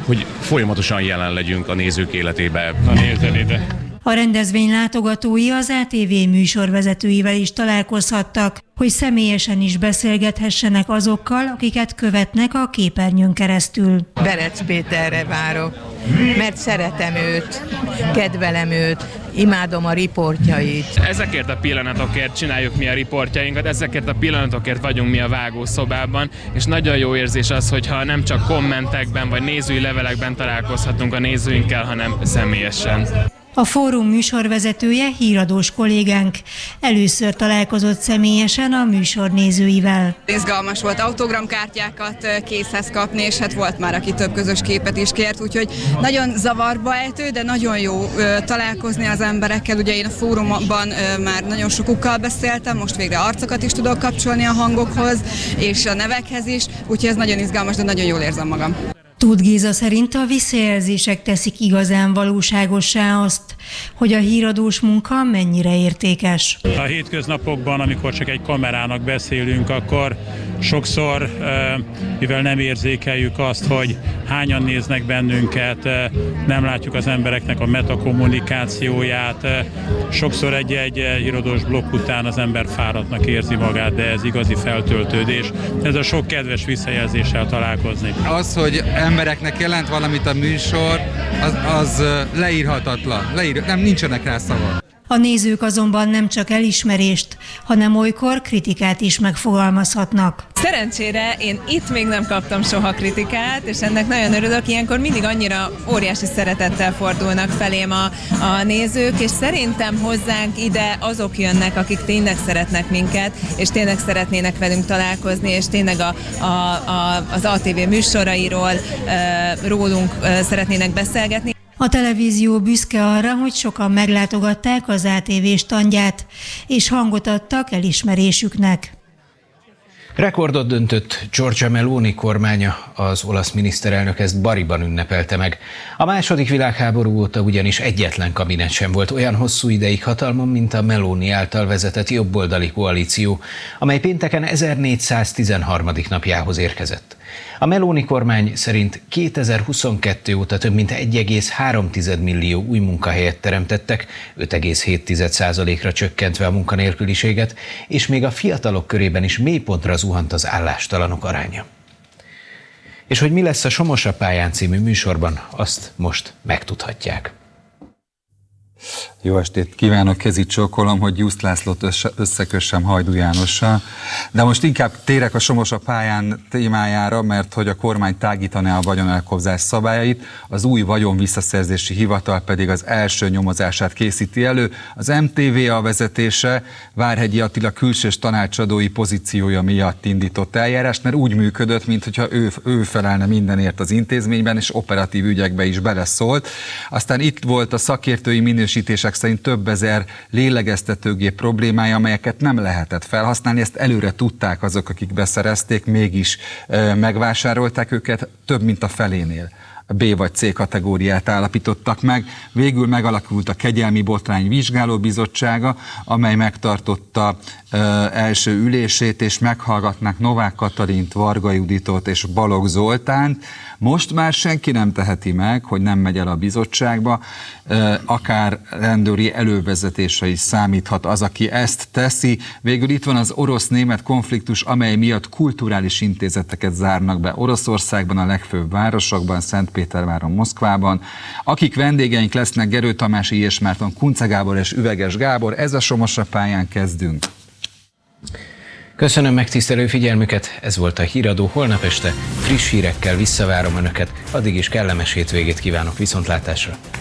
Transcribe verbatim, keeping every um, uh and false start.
hogy folyamatosan jelen legyünk a nézők életébe. Na nézzel ide! A rendezvény látogatói az á té vé műsorvezetőivel is találkozhattak, hogy személyesen is beszélgethessenek azokkal, akiket követnek a képernyőn keresztül. Berec Péterre várok, mert szeretem őt, kedvelem őt, imádom a riportjait. Ezekért a pillanatokért csináljuk mi a riportjainkat, ezekért a pillanatokért vagyunk mi a vágószobában, és nagyon jó érzés az, hogyha nem csak kommentekben vagy nézői levelekben találkozhatunk a nézőinkkel, hanem személyesen. A fórum műsorvezetője, híradós kollégánk először találkozott személyesen a műsor nézőivel. Izgalmas volt autogramkártyákat készhez kapni, és hát volt már, aki több közös képet is kért, úgyhogy nagyon zavarba ejtő, de nagyon jó találkozni az emberekkel. Ugye én a fórumban már nagyon sokukkal beszéltem, most végre arcokat is tudok kapcsolni a hangokhoz, és a nevekhez is, úgyhogy ez nagyon izgalmas, de nagyon jól érzem magam. Tóth Géza szerint a visszajelzések teszik igazán valóságossá azt, hogy a híradós munka mennyire értékes. A hétköznapokban, amikor csak egy kamerának beszélünk, akkor sokszor, mivel nem érzékeljük azt, hogy hányan néznek bennünket, nem látjuk az embereknek a metakommunikációját, sokszor egy-egy híradós blokk után az ember fáradtnak érzi magát, de ez igazi feltöltődés. Ez a sok kedves visszajelzéssel találkozni. Az, hogy embereknek jelent valamit a műsor, az, az leírhatatlan. Leír, nem, nincsenek rá szavak. A nézők azonban nem csak elismerést, hanem olykor kritikát is megfogalmazhatnak. Szerencsére én itt még nem kaptam soha kritikát, és ennek nagyon örülök. Ilyenkor mindig annyira óriási szeretettel fordulnak felém a, a nézők, és szerintem hozzánk ide azok jönnek, akik tényleg szeretnek minket, és tényleg szeretnének velünk találkozni, és tényleg a, a, a, az á té vé műsorairól, rólunk szeretnének beszélgetni. A televízió büszke arra, hogy sokan meglátogatták az á té vé standját, és hangot adtak elismerésüknek. Rekordot döntött Giorgia Meloni kormánya, az olasz miniszterelnök ezt Bariban ünnepelte meg. A második világháború óta ugyanis egyetlen kabinet sem volt olyan hosszú ideig hatalmon, mint a Meloni által vezetett jobboldali koalíció, amely pénteken ezernégyszáztizenharmadik napjához érkezett. A Meloni kormány szerint kétezer-huszonkettő óta több mint egy egész három millió új munkahelyet teremtettek, öt egész hét százalékra csökkentve a munkanélküliséget, és még a fiatalok körében is mélypontra zuhant az állástalanok aránya. És hogy mi lesz a Somos a pályán című műsorban, azt most megtudhatják. Jó estét kívánok, kezit csókolom, hogy Jusz Lászlót összekössem Hajdú Jánossal. De most inkább térek a Somos a pályán témájára, mert hogy a kormány tágítaná a vagyonelkobzás szabályait, az új vagyon visszaszerzési hivatal pedig az első nyomozását készíti elő. Az em té vé a vezetése Várhegyi Attila külsős tanácsadói pozíciója miatt indított eljárást, mert úgy működött, mintha ő, ő felelne mindenért az intézményben, és operatív ügyekbe is beleszólt. Aztán itt volt a szakértői minősítések szerint több ezer lélegeztetőgép problémája, amelyeket nem lehetett felhasználni, ezt előre tudták azok, akik beszerezték, mégis e, megvásárolták őket, több mint a felénél B vagy C kategóriát állapítottak meg. Végül megalakult a Kegyelmi Botrány Vizsgálóbizottsága, amely megtartotta e, első ülését, és meghallgatnák Novák Katalint, Varga Juditot és Balogh Zoltánt. Most már senki nem teheti meg, hogy nem megy el a bizottságba, e, akár rendőri elővezetésre is számíthat az, aki ezt teszi. Végül itt van az orosz-német konfliktus, amely miatt kulturális intézeteket zárnak be Oroszországban, a legfőbb városokban, Szentpéterváron, Moszkvában. Akik vendégeink lesznek, Gerő Tamás, Ilyes Márton, Kunce Gábor és Üveges Gábor. Ez a Somos a pályán, kezdünk. Köszönöm megtisztelő figyelmüket, ez volt a Híradó. Holnap este friss hírekkel visszavárom Önöket, addig is kellemes hétvégét kívánok, viszontlátásra!